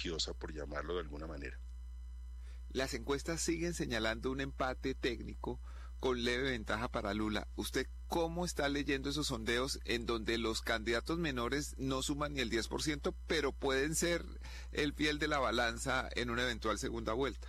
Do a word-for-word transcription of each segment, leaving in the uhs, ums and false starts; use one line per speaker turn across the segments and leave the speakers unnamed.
religiosa, por llamarlo de alguna manera.
Las encuestas siguen señalando un empate técnico con leve ventaja para Lula. ¿Usted cómo está leyendo esos sondeos en donde los candidatos menores no suman ni el diez por ciento, pero pueden ser el fiel de la balanza en una eventual segunda vuelta?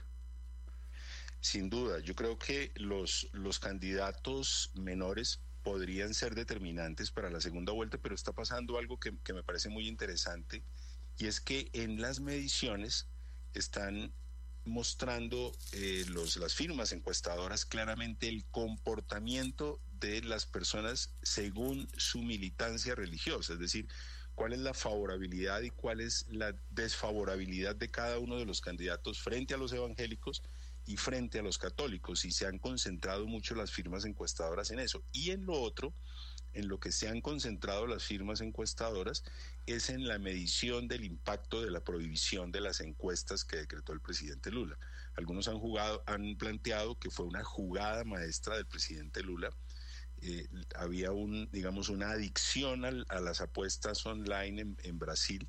Sin duda, yo creo que los, los candidatos menores podrían ser determinantes para la segunda vuelta, pero está pasando algo que, que me parece muy interesante, y es que en las mediciones están mostrando eh, los, las firmas encuestadoras claramente el comportamiento de las personas según su militancia religiosa, es decir, cuál es la favorabilidad y cuál es la desfavorabilidad de cada uno de los candidatos frente a los evangélicos y frente a los católicos, y se han concentrado mucho las firmas encuestadoras en eso. Y en lo otro, en lo que se han concentrado las firmas encuestadoras, es en la medición del impacto de la prohibición de las encuestas que decretó el presidente Lula. Algunos han jugado, han planteado que fue una jugada maestra del presidente Lula. Eh, había un, digamos, una adicción al, a las apuestas online en, en Brasil,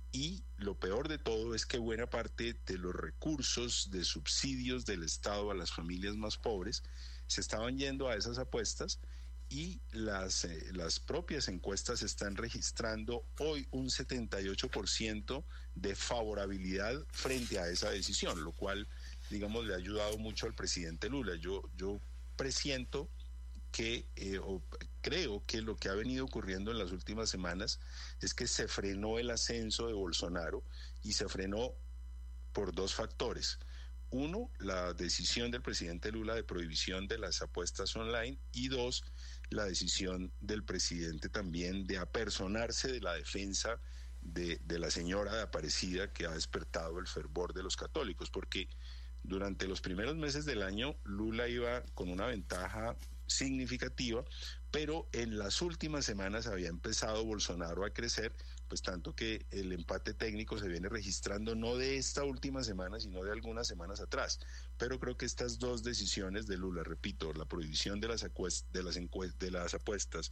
y lo peor de todo es que buena parte de los recursos de subsidios del Estado a las familias más pobres se estaban yendo a esas apuestas, y las, eh, las propias encuestas están registrando hoy un setenta y ocho por ciento de favorabilidad frente a esa decisión, lo cual, digamos, le ha ayudado mucho al presidente Lula. Yo, yo presiento que, eh, o creo que lo que ha venido ocurriendo en las últimas semanas es que se frenó el ascenso de Bolsonaro, y se frenó por dos factores. Uno, la decisión del presidente Lula de prohibición de las apuestas online, y dos, la decisión del presidente también de apersonarse de la defensa de, de la señora de Aparecida, que ha despertado el fervor de los católicos, porque durante los primeros meses del año Lula iba con una ventaja significativa, pero en las últimas semanas había empezado Bolsonaro a crecer, pues tanto que el empate técnico se viene registrando no de esta última semana, sino de algunas semanas atrás. Pero creo que estas dos decisiones de Lula, repito, la prohibición de las, acuest- de las, encuest- de las apuestas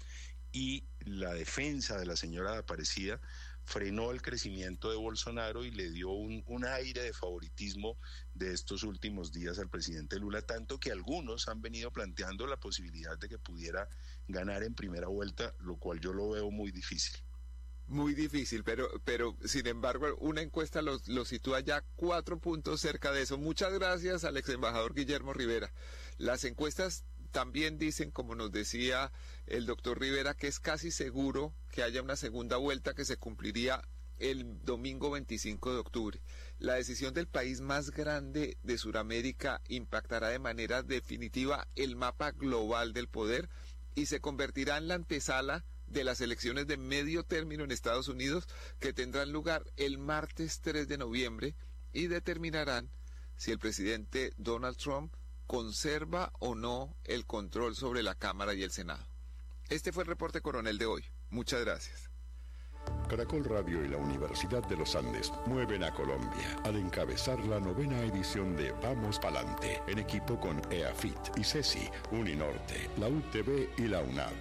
y la defensa de la señora Aparecida, frenó el crecimiento de Bolsonaro y le dio un, un aire de favoritismo de estos últimos días al presidente Lula, tanto que algunos han venido planteando la posibilidad de que pudiera ganar en primera vuelta, lo cual yo lo veo muy difícil.
Muy difícil, pero, pero sin embargo una encuesta lo, lo sitúa ya cuatro puntos cerca de eso. Muchas gracias al ex embajador Guillermo Rivera. Las encuestas también dicen, como nos decía el doctor Rivera, que es casi seguro que haya una segunda vuelta que se cumpliría el domingo veinticinco de octubre. La decisión del país más grande de Sudamérica impactará de manera definitiva el mapa global del poder y se convertirá en la antesala de las elecciones de medio término en Estados Unidos, que tendrán lugar el martes tres de noviembre y determinarán si el presidente Donald Trump conserva o no el control sobre la Cámara y el Senado. Este fue el reporte coronel de hoy. Muchas gracias.
Caracol Radio y la Universidad de los Andes mueven a Colombia al encabezar la novena edición de Vamos Palante, en equipo con EAFIT, ICESI, Uninorte, la U T V y la UNAV.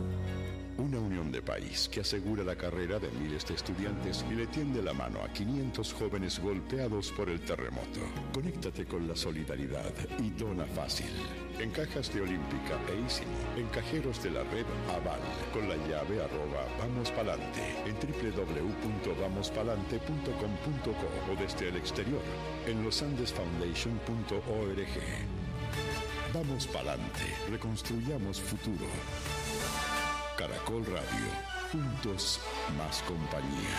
Una unión de país que asegura la carrera de miles de estudiantes y le tiende la mano a quinientos jóvenes golpeados por el terremoto. Conéctate con la solidaridad y dona fácil. En cajas de Olímpica e Isimo, en cajeros de la red Aval, con la llave arroba Vamos Palante, en doble u doble u doble u punto vamos palante punto com punto co o desde el exterior, en los andes foundation punto org. Vamos Palante, reconstruyamos futuro. Caracol Radio, juntos más compañía.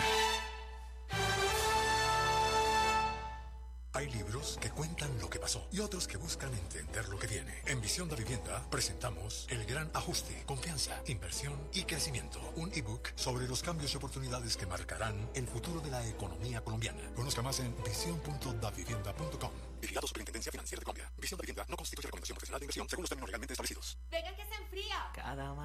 Hay libros que cuentan lo que pasó y otros que buscan entender lo que viene. En Visión de Vivienda presentamos El Gran Ajuste, Confianza, Inversión y Crecimiento. Un ebook sobre los cambios y oportunidades que marcarán el futuro de la economía colombiana. Conozca más en visión punto davivienda punto com. Vigilado Superintendencia Financiera de Colombia. Visión de Vivienda no constituye recomendación profesional de inversión según los términos legalmente establecidos.
Venga que se enfría.
Cada